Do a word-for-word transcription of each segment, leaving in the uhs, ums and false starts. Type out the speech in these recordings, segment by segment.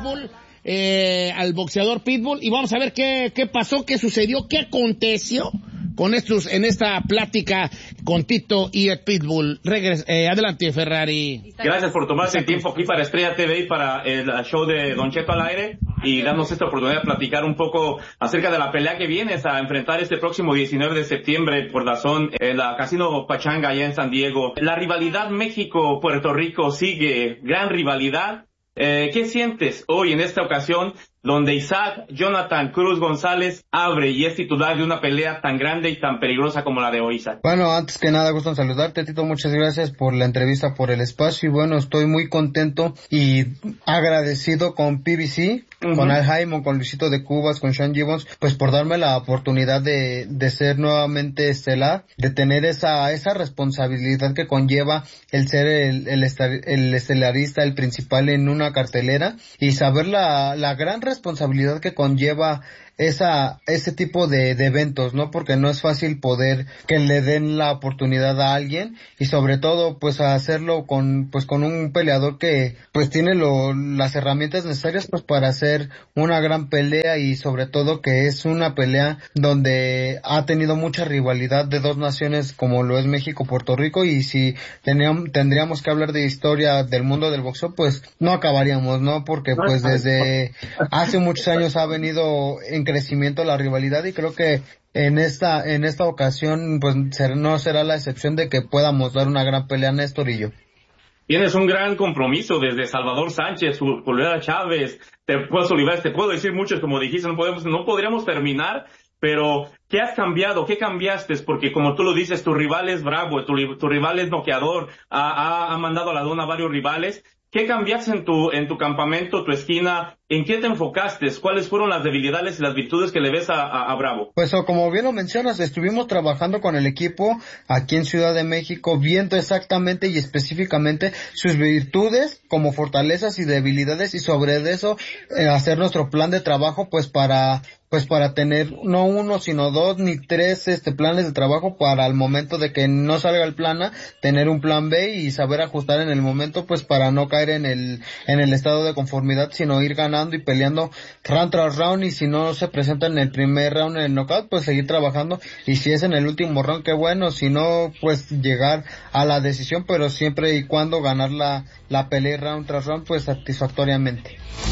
Pitbull, eh, al boxeador Pitbull, y vamos a ver qué, qué pasó, qué sucedió, qué aconteció con estos, en esta plática con Tito y el Pitbull. Regres, eh, adelante, Ferrari. Gracias por tomarse el tiempo aquí para Estrella T V y para el show de Don Cheto al aire y darnos esta oportunidad de platicar un poco acerca de la pelea que vienes a enfrentar este próximo diecinueve de septiembre por DAZN en la Casino Pachanga allá en San Diego. La rivalidad México-Puerto Rico sigue, gran rivalidad. Eh, ¿Qué sientes hoy en esta ocasión donde Isaac Jonathan Cruz González abre y es titular de una pelea tan grande y tan peligrosa como la de hoy, Isaac? Bueno, antes que nada, gusto en saludarte, Tito, muchas gracias por la entrevista, por el espacio, y bueno, estoy muy contento y agradecido con P B C, uh-huh. con Al Haymon, con Luisito de Cubas, con Sean Gibbons, pues por darme la oportunidad de, de ser nuevamente estelar, de tener esa, esa responsabilidad que conlleva el ser el, el, estar, el estelarista, el principal en una cartelera, y saber la, la gran responsabilidad que conlleva esa ese tipo de, de eventos, ¿no? Porque no es fácil poder que le den la oportunidad a alguien, y sobre todo pues hacerlo con pues con un peleador que pues tiene lo, las herramientas necesarias pues para hacer una gran pelea, y sobre todo que es una pelea donde ha tenido mucha rivalidad de dos naciones como lo es México, Puerto Rico, y si teníamos, tendríamos que hablar de historia del mundo del boxeo, pues no acabaríamos, ¿no? Porque pues desde hace muchos años ha venido en crecimiento la rivalidad, y creo que en esta en esta ocasión pues no será la excepción de que podamos dar una gran pelea, Néstor y yo. Tienes un gran compromiso desde Salvador Sánchez, Julián Chávez, te puedo Olivares, te puedo decir muchos, como dijiste, no podemos, no podríamos terminar, pero ¿qué has cambiado? ¿Qué cambiaste? Porque como tú lo dices, tu rival es bravo, tu, tu rival es noqueador, ha, ha, ha mandado a la lona a varios rivales. ¿Qué cambiaste en tu en tu campamento, tu esquina? ¿En qué te enfocaste? ¿Cuáles fueron las debilidades y las virtudes que le ves a, a, a Bravo? Pues como bien lo mencionas, estuvimos trabajando con el equipo aquí en Ciudad de México, viendo exactamente y específicamente sus virtudes como fortalezas y debilidades, y sobre eso eh, hacer nuestro plan de trabajo pues para pues para tener no uno sino dos ni tres este planes de trabajo para el momento de que no salga el plan A, tener un plan B y saber ajustar en el momento pues para no caer en el en el estado de conformidad, sino ir ganando y peleando round tras round, y si no se presenta en el primer round en el knockout pues seguir trabajando, y si es en el último round qué bueno, si no pues llegar a la decisión, pero siempre y cuando ganar la la pelea round tras round pues satisfactoriamente.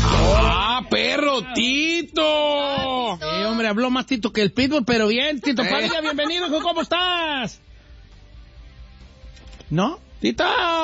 ¡Ah, perro, Tito! Sí, hombre, habló más Tito que el Pitbull, pero bien, Tito Padilla, bienvenido, ¿cómo estás? ¿No? ¡Tito!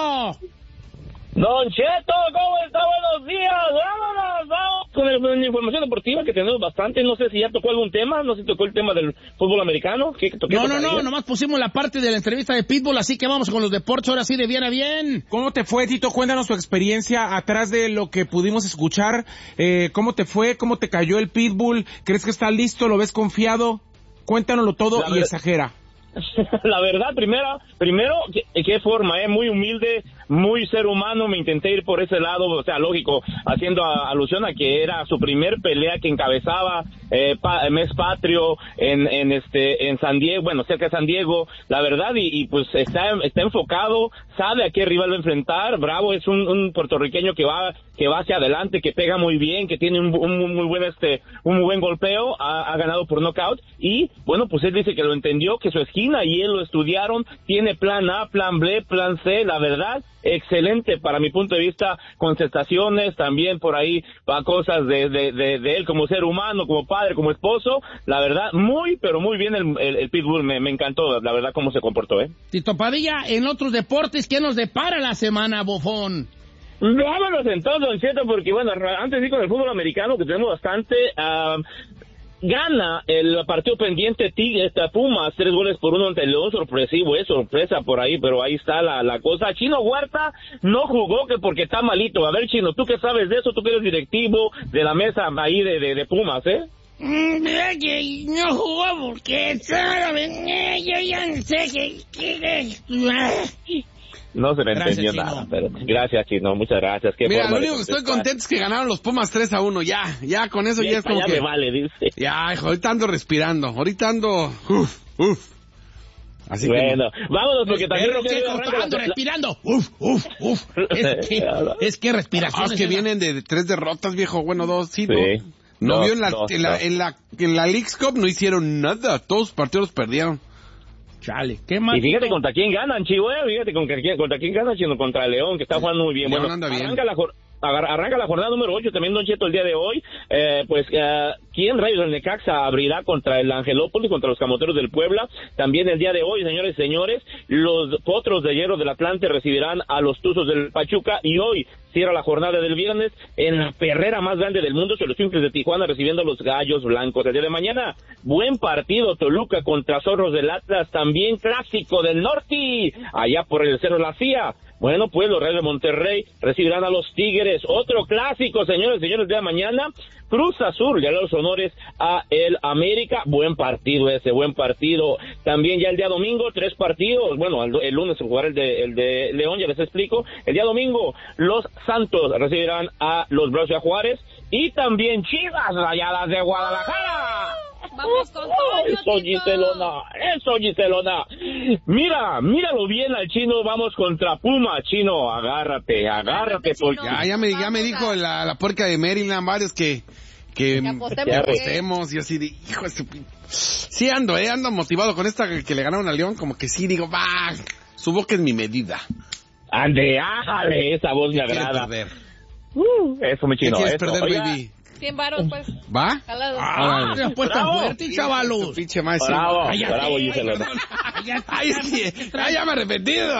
Don Cheto, ¿cómo está? Buenos días, vámonos, vamos con la información deportiva que tenemos bastante. No sé si ya tocó algún tema, no sé si tocó el tema del fútbol americano. ¿Qué, qué no, no, no, nomás pusimos la parte de la entrevista de Pitbull, así que vamos con los deportes, ahora sí de bien a bien. ¿Cómo te fue, Tito? Cuéntanos tu experiencia atrás de lo que pudimos escuchar. Eh, ¿Cómo te fue? ¿Cómo te cayó el Pitbull? ¿Crees que está listo? ¿Lo ves confiado? Cuéntanoslo todo la y ver... exagera. La verdad, primero, primero, qué, qué forma, eh, muy humilde, muy ser humano, me intenté ir por ese lado, o sea, lógico, haciendo a, alusión a que era su primer pelea que encabezaba, eh, pa, mes patrio, en, en este, en San Diego, bueno, cerca de San Diego, la verdad, y, y pues está, está enfocado, sabe a qué rival va a enfrentar. Bravo es un, un puertorriqueño que va, que va hacia adelante, que pega muy bien, que tiene un, un muy buen, este, un muy buen golpeo, ha, ha ganado por knockout, y bueno, pues él dice que lo entendió, que su esquina y él lo estudiaron, tiene plan A, plan B, plan C, la verdad, excelente para mi punto de vista, contestaciones, también por ahí va cosas de, de, de, de él como ser humano, como padre, como esposo, la verdad, muy, pero muy bien el, el, el Pitbull, me, me encantó, la verdad, cómo se comportó, ¿eh? Tito Padilla, en otros deportes, ¿qué nos depara la semana, bofón? Vámonos entonces, Don Cheto, porque bueno, antes de ir con el fútbol americano, que tenemos bastante, uh, gana el partido pendiente Tigres Pumas, tres goles por uno ante León, sorpresivo, es sorpresa por ahí, pero ahí está la, la cosa. Chino Huerta no jugó que porque está malito. A ver, Chino, ¿tú qué sabes de eso? Tú que eres directivo de la mesa ahí de, de, de Pumas, ¿eh? Mira que no jugó porque yo ya no sé qué... No se me Gracias, entendió Chino. nada, pero gracias, Chino, muchas gracias. ¿Qué Mira, forma lo de único que estoy contestar? contento es que ganaron los Pumas tres a uno, ya, ya con eso Bien, ya es como ya que... me vale, dice. Ya, hijo, ahorita ando respirando, ahorita ando... Uf, uf. Así bueno, que no. vámonos porque también... Pero que ando respirando. Uf, uf, uf. Es que, es que respiración. Ah, es que vienen de tres derrotas, viejo. Bueno, dos, sí, Sí. ¿no? No Dos, vio en la, dos, en, la, dos. en la en la Leagues Cup no hicieron nada. Todos los partidos los perdieron. Chale, qué mal. Y fíjate contra quién ganan, Chivo, eh, fíjate contra quién, contra quién ganan, sino contra León, que está jugando muy bien. León Bueno, anda bien. arranca la jornada. Arranca la jornada número ocho también, Don Cheto, el día de hoy. Eh, pues, eh, ¿quién rayos del Necaxa abrirá contra el Angelópolis, contra los Camoteros del Puebla? También el día de hoy, señores y señores, los Potros de Hierro del Atlante recibirán a los Tuzos del Pachuca. Y hoy cierra la jornada del viernes en la perrera más grande del mundo, los Simples de Tijuana recibiendo a los Gallos Blancos. El día de mañana, buen partido, Toluca contra Zorros del Atlas, también clásico del norte, allá por el Cerro La Cía. Bueno, pues los Reyes de Monterrey recibirán a los Tigres. Otro clásico, señores y señores, de mañana. Cruz Azul, ya los honores a el América. Buen partido ese, buen partido. También ya el día domingo, tres partidos. Bueno, el, el lunes se jugará el de, el de León, ya les explico. El día domingo, los Santos recibirán a los Bravos de Juárez. Y también Chivas Rayadas de Guadalajara. Vamos con todo. Eso, Giselona, eso, Giselona. Mira, míralo bien al chino, vamos contra Puma, chino, agárrate, agárrate. Porque... Ya, ya me, ya me dijo la, la puerca de Maryland varios que, que, Que apostemos, que apostemos y así de, hijo de su pin- Sí ando, eh, ando motivado con esta que, que le ganaron a León, como que sí, digo, va, su boca es mi medida. Ande, ájale, esa voz me ¿Qué quieres agrada. perder? Uh, eso, mi ¿Qué chino, quieres eso. perder, Oiga, baby? cien varos, pues. ¿Va? Jalados. Ah, se apuesta Bravo. fuerte, chavalos. Pinche maestro. Bravo, Cállate. bravo, Giselona. Ay, es que, ay, ya me he arrepentido.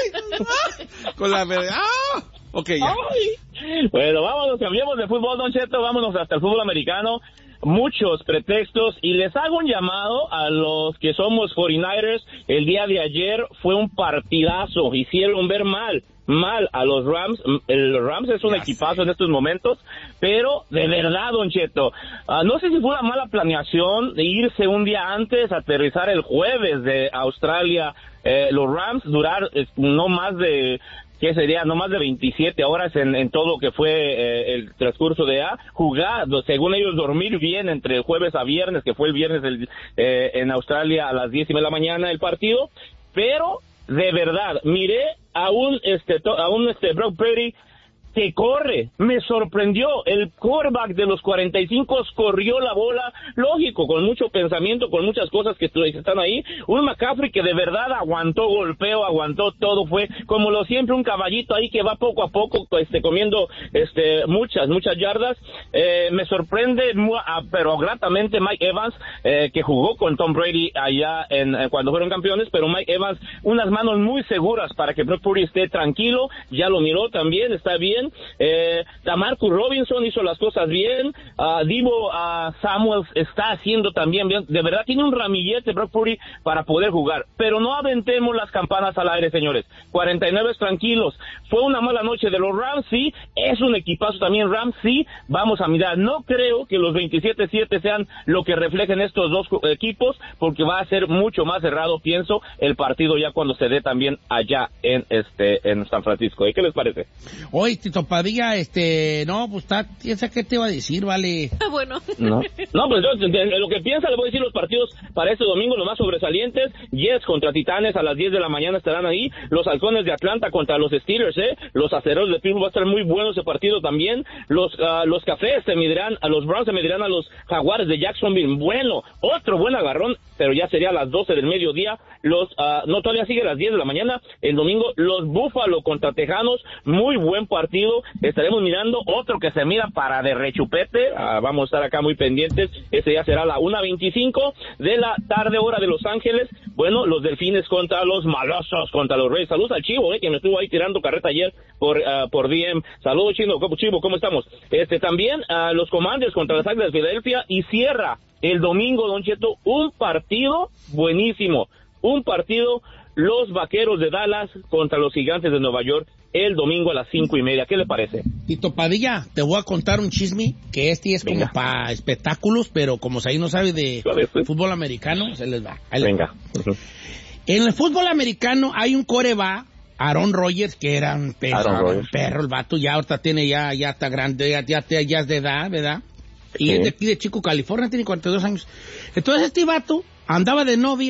Ay, con la verdad. Ah, ok, ya. Ay. Bueno, vámonos, cambiemos de fútbol, Don Cheto, vámonos hasta el fútbol americano. Muchos pretextos y les hago un llamado a los que somos cuarenta y nueve ers. El día de ayer fue un partidazo, hicieron ver mal, mal a los Rams. El Rams es un Ya equipazo sé. en estos momentos, pero de verdad, Don Cheto, uh, no sé si fue una mala planeación de irse un día antes, aterrizar el jueves de Australia, eh, los Rams, durar eh, no más de... ¿Qué sería? No más de veintisiete horas en, en todo lo que fue eh, el transcurso de A, jugar, según ellos, dormir bien entre el jueves a viernes, que fue el viernes el, eh, en Australia a las diez y media de la mañana el partido, pero de verdad, miré a un este to, a un este Brock Purdy que corre, me sorprendió, el quarterback de los cuarenta y cinco corrió la bola, lógico, con mucho pensamiento, con muchas cosas que están ahí, un McCaffrey que de verdad aguantó golpeo, aguantó todo, fue como lo siempre, un caballito ahí que va poco a poco, este, comiendo, este, muchas, muchas yardas, eh, me sorprende, pero gratamente Mike Evans, eh, que jugó con Tom Brady allá en, en cuando fueron campeones, pero Mike Evans, unas manos muy seguras para que Brock Purdy esté tranquilo, ya lo miró también, está bien. Eh, Damarcus Robinson hizo las cosas bien, uh, Divo uh, Samuels está haciendo también bien, de verdad tiene un ramillete Brock Purdy para poder jugar, pero no aventemos las campanas al aire, señores. Cuarenta y nueve tranquilos, fue una mala noche de los Rams, sí, es un equipazo también Rams, sí, vamos a mirar, no creo que los veintisiete siete sean lo que reflejen estos dos equipos, porque va a ser mucho más cerrado, pienso, el partido ya cuando se dé también allá en este en San Francisco. ¿Y qué les parece? Oye, Tito Padilla, este, no, pues está, piensa qué te va a decir, vale. Bueno. No, no pues yo, de, de lo que piensa, le voy a decir los partidos para este domingo, los más sobresalientes. Jets contra Titanes a las diez de la mañana estarán ahí. Los Halcones de Atlanta contra los Steelers, ¿eh? Los Aceros de Pittsburgh, va a estar muy bueno ese partido también. Los uh, los Cafés se medirán, a los Browns se medirán a los Jaguares de Jacksonville. Bueno, otro buen agarrón, pero ya sería a las doce del mediodía. Los, uh, no, todavía sigue a las diez de la mañana. El domingo, los Buffalo contra Tejanos, muy buen partido. Estaremos mirando otro que se mira para de rechupete, uh, vamos a estar acá muy pendientes, ese ya será a la una veinticinco de la tarde hora de Los Ángeles. Bueno, los Delfines contra los Malosos, contra los Reyes. Saludos al Chivo, eh, que me estuvo ahí tirando carreta ayer por uh, por D M. Saludos, Chino, Chivo, ¿cómo estamos? Este también uh, los Commanders contra las Águilas de Filadelfia, y cierra el domingo, Don Cheto, un partido buenísimo, un partido, los Vaqueros de Dallas contra los Gigantes de Nueva York, el domingo a las cinco y media. ¿Qué le parece? Tito Padilla, te voy a contar un chisme, que este es Venga. como para espectáculos, pero como ahí no sabe de Suave. fútbol americano, se les va. Ahí les Venga. va. En el fútbol americano hay un coreback, Aaron Rodgers, que era un perro, Aaron un Rodgers. perro, el vato ya ahorita tiene, ya, ya está grande, ya, ya, ya, ya es de edad, ¿verdad? Y Sí. es de aquí de Chico, California, tiene cuarenta y dos años. Entonces este vato andaba de novio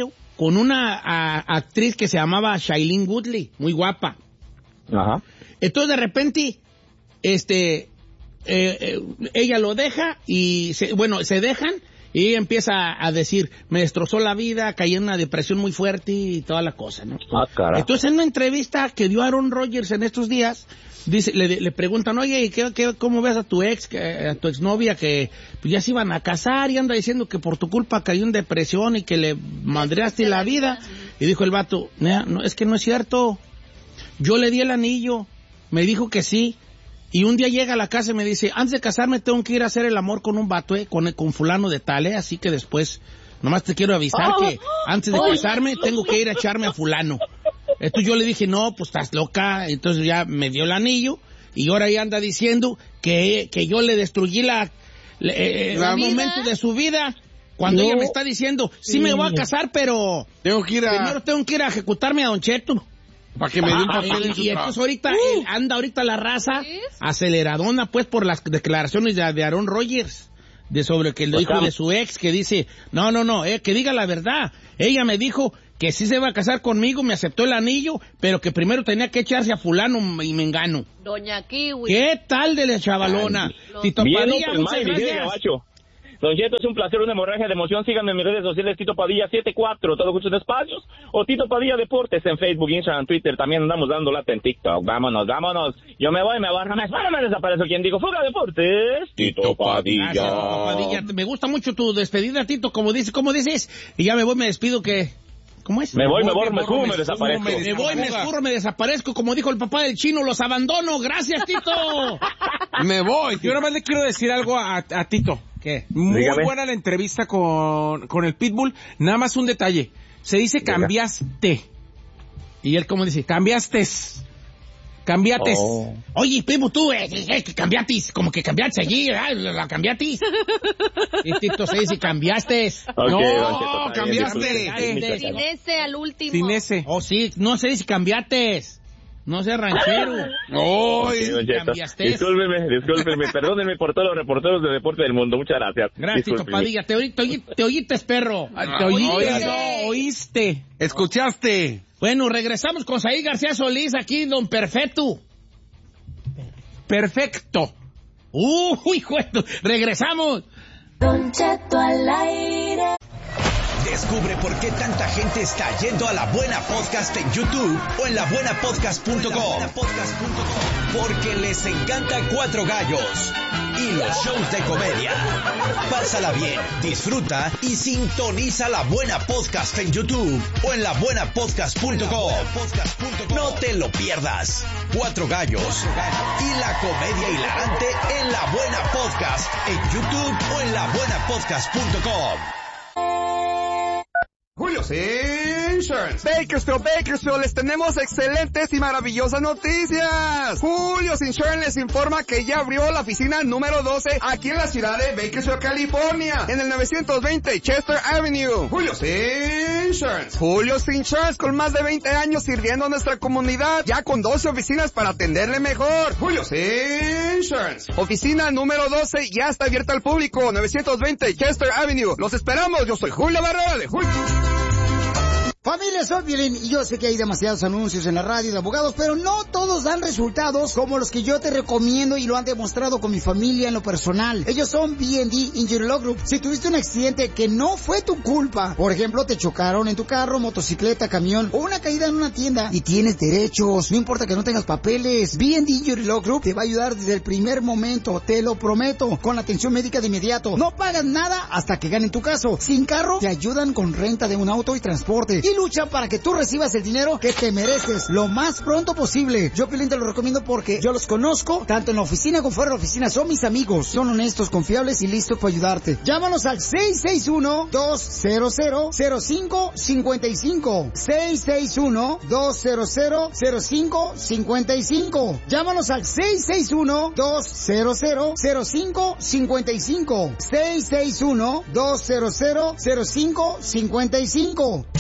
con una a, actriz que se llamaba Shailene Woodley, muy guapa. Ajá. Entonces de repente, este, eh, eh, ella lo deja y, se, bueno, se dejan y ella empieza a decir, me destrozó la vida, caí en una depresión muy fuerte y toda la cosa, ¿no? Ah, carajo. Entonces en una entrevista que dio Aaron Rodgers en estos días, dice, le, le preguntan, oye, ¿qué, qué, ¿cómo ves a tu ex, que, a tu exnovia que pues, ya se iban a casar y anda diciendo que por tu culpa cayó en depresión y que le madreaste la vida? Y dijo el vato, no, es que no es cierto. Yo le di el anillo, me dijo que sí, y un día llega a la casa y me dice, antes de casarme tengo que ir a hacer el amor con un vato, eh, con, con fulano de tal, eh, así que después, nomás te quiero avisar que antes de casarme tengo que ir a echarme a fulano. Entonces yo le dije, no, pues estás loca, entonces ya me dio el anillo, y ahora ya anda diciendo que, que yo le destruí la, le, la el momento de su vida, cuando no. ella me está diciendo, sí me voy a casar, pero Tengo que ir a... primero tengo que ir a ejecutarme a Don Cheto. Para que me dé un Ah, papel en su y entonces trabajo. ahorita eh, anda ahorita la raza aceleradona pues por las declaraciones de, de Aaron Rodgers de sobre que lo dijo de su ex, que dice no no no eh, que diga la verdad. Ella me dijo que sí se va a casar conmigo, me aceptó el anillo, pero que primero tenía que echarse a fulano y mengano. Doña Kiwi. ¿Qué tal de la chavalona? Ay, Tito Bien, Padilla, open muchas mind, mi querido gracias. Gabacho. Don Cheto, es un placer, una hemorragia de emoción. Síganme en mis redes sociales, Tito Padilla setenta y cuatro, todos muchos espacios, o Tito Padilla Deportes en Facebook, Instagram, Twitter. También andamos dando lata en TikTok. Vámonos, vámonos. Yo me voy, me voy, me espera, me desaparezco. ¿Quién digo? Fuga Deportes. Tito Padilla. Gracias, Tito Padilla. Me gusta mucho tu despedida, Tito, como dices, ¿cómo dices? Y ya me voy, me despido, que... ¿Cómo es? Me voy, me voy, me me borro, subo, me me desaparezco. subo, Me voy, me escurro, me desaparezco, como dijo el papá del chino, los abandono. Gracias, Tito. Me voy. Yo nada más le quiero decir algo a, a Tito. ¿Qué? Muy Dígame. buena la entrevista con, con el Pitbull. Nada más un detalle. Se dice Diga. cambiaste. ¿Y él cómo dice? Cambiaste. Cambiates. Oh. Oye, primo, tú, eh, eh, que cambiatis, como que cambiaste allí, ¿verdad? La, la cambiatis. Y Tito se dice, cambiaste. Ok, No, Don Cheto, está bien, cambiaste. disculpe. Sin ese al último. Sin ese. Oh, sí, no se dice cambiates. No sea ranchero. Ay, Sí, Don Cheto. cambiaste. Discúlpeme, discúlpeme, perdónenme por todos los reporteros de deporte del mundo. Muchas gracias. Gracias, Tito Discúlpeme. Padilla. Te, oí- te, oí- te oíste, perro. Te oíste, Oíste. no, oíste. escuchaste. Bueno, regresamos con Saí García Solís, aquí, don Perfecto. Perfecto. Uh, hijo, esto. Regresamos. Don Cheto al aire. Descubre por qué tanta gente está yendo a La Buena Podcast en YouTube o en la buena podcast punto com. Porque les encanta Cuatro Gallos y los shows de comedia. Pásala bien, disfruta y sintoniza La Buena Podcast en YouTube o en la buena podcast punto com. No te lo pierdas. Cuatro Gallos y la comedia hilarante en La Buena Podcast en YouTube o en la buena podcast punto com. Julio's Insurance. Bakersfield, Bakersfield, les tenemos excelentes y maravillosas noticias. Julio's Insurance les informa que ya abrió la oficina número doce aquí en la ciudad de Bakersfield, California, en el novecientos veinte Chester Avenue. Julio's Insurance. Julio's Insurance, con más de veinte años sirviendo a nuestra comunidad, ya con doce oficinas para atenderle mejor. Julio's Insurance. Oficina número doce ya está abierta al público, novecientos veinte Chester Avenue. Los esperamos, yo soy Julio Barrera de Julio. Familia, soy Violín y yo sé que hay demasiados anuncios en la radio de abogados, pero no todos dan resultados como los que yo te recomiendo y lo han demostrado con mi familia en lo personal. Ellos son B and D Injury Law Group. Si tuviste un accidente que no fue tu culpa, por ejemplo, te chocaron en tu carro, motocicleta, camión o una caída en una tienda y tienes derechos, no importa que no tengas papeles, B and D Injury Law Group te va a ayudar desde el primer momento, te lo prometo, con la atención médica de inmediato. No pagas nada hasta que ganen tu caso. Sin carro, te ayudan con renta de un auto y transporte. Y luchan para que tú recibas el dinero que te mereces lo más pronto posible. Yo, Piolín, te lo recomiendo porque yo los conozco, tanto en la oficina como fuera de la oficina. Son mis amigos, son honestos, confiables y listos para ayudarte. Llámanos al seis seis uno, dos cero cero, cero cinco cinco cinco. seis seis uno, dos cero cero, cero cinco cinco cinco. Llámanos al seis seis uno, dos cero cero, cero cinco cinco cinco. seis seis uno, dos cero cero, cero cinco cinco cinco.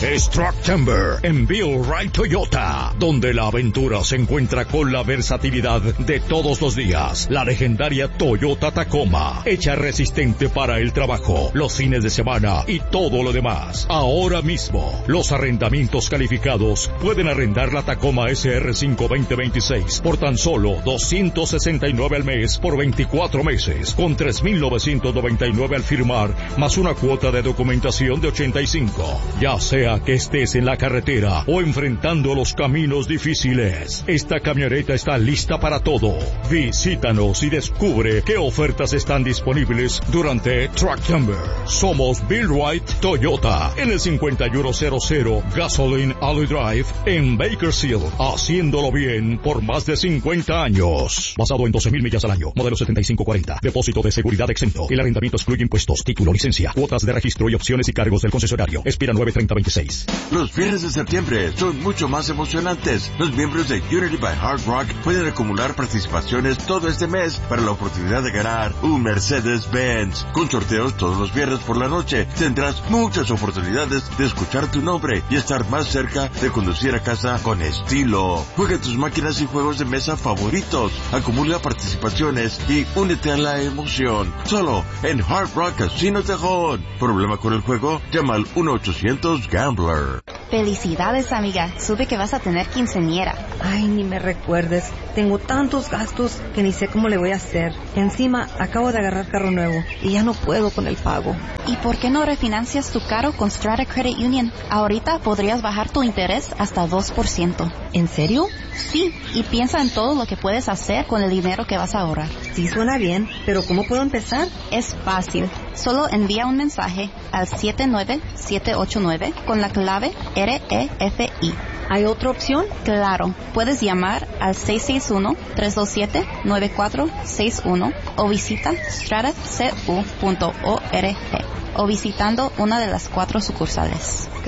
Trucktember en Bill Wright Toyota, donde la aventura se encuentra con la versatilidad de todos los días. La legendaria Toyota Tacoma, hecha resistente para el trabajo, los fines de semana y todo lo demás. Ahora mismo, los arrendamientos calificados pueden arrendar la Tacoma S R cinco veinte veintiséis por tan solo doscientos sesenta y nueve al mes por veinticuatro meses, con tres mil novecientos noventa y nueve al firmar, más una cuota de documentación de ochenta y cinco. Ya sea que estés en la carretera o enfrentando los caminos difíciles, esta camioneta está lista para todo. Visítanos y descubre qué ofertas están disponibles durante Trucktember. Somos Bill Wright Toyota en el cincuenta y uno cero cero Gasoline Alley Drive en Bakersfield, haciéndolo bien por más de cincuenta años. Basado en doce mil millas al año, modelo setenta y cinco cuarenta, depósito de seguridad exento. El arrendamiento excluye impuestos, título, licencia, cuotas de registro y opciones y cargos del concesionario. Expira nueve treinta veintiséis. Los viernes de septiembre son mucho más emocionantes. Los miembros de Unity by Hard Rock pueden acumular participaciones todo este mes para la oportunidad de ganar un Mercedes-Benz. Con sorteos todos los viernes por la noche, tendrás muchas oportunidades de escuchar tu nombre y estar más cerca de conducir a casa con estilo. Juega tus máquinas y juegos de mesa favoritos, acumula participaciones y únete a la emoción. Solo en Hard Rock Casino Tejón. ¿Problema con el juego? Llama al uno ochocientos Gambler. Felicidades, amiga. Supe que vas a tener quinceañera. Ay, ni me recuerdes. Tengo tantos gastos que ni sé cómo le voy a hacer. Encima, acabo de agarrar carro nuevo y ya no puedo con el pago. ¿Y por qué no refinancias tu carro con Strata Credit Union? Ahorita podrías bajar tu interés hasta dos por ciento. ¿En serio? Sí, y piensa en todo lo que puedes hacer con el dinero que vas a ahorrar. Sí, suena bien, pero ¿cómo puedo empezar? Es fácil. Solo envía un mensaje al siete nueve siete ocho nueve con la clave R E F I. ¿Hay otra opción? Claro, puedes llamar al seis seis uno, tres dos siete, nueve cuatro seis uno o visita strata c u punto org o visitando una de las cuatro sucursales.